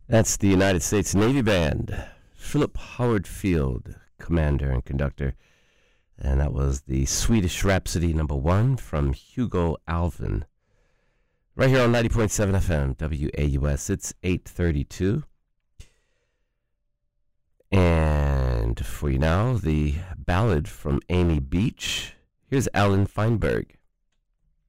That's the United States Navy Band. Philip Howard Field, commander and conductor. And that was the Swedish Rhapsody #1 from Hugo Alvin. Right here on 90.7 FM, WAUS. It's 8:32. And for you now, the ballad from Amy Beach. Here's Alan Feinberg.